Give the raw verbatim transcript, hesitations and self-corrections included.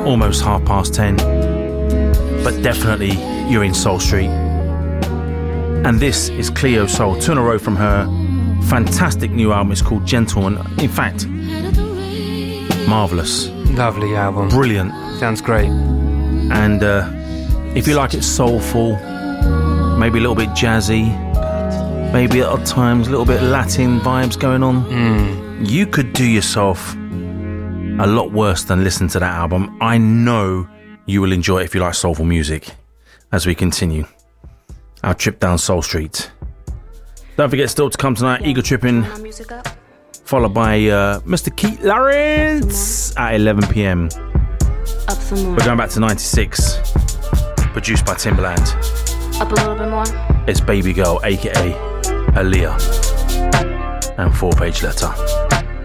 almost half past ten, but definitely you're in Soul Street. And this is Cleo Sol, two in a row from her fantastic new album. It's called Gentleman. In fact, marvellous. Lovely album. Brilliant. Sounds great. And uh, if you like it soulful, maybe a little bit jazzy, maybe at times a little bit Latin vibes going on, mm. you could do yourself a lot worse than listen to that album. I know you will enjoy it if you like soulful music. As we continue our trip down Soul Street. Don't forget still to come tonight, Ego Tripping, followed by uh, Mister Keith Lawrence at eleven p.m. We're going back to ninety-six, produced by Timbaland. Up a little bit more. It's Baby Girl, aka Aaliyah, and Four Page Letter.